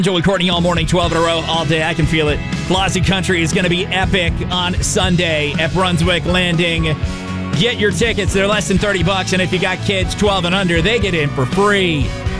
Joey Courtney all morning, 12 in a row, all day. I can feel it. Flossy Country is going to be epic on Sunday at Brunswick Landing. Get your tickets. They're less than $30, and if you got kids 12 and under, they get in for free.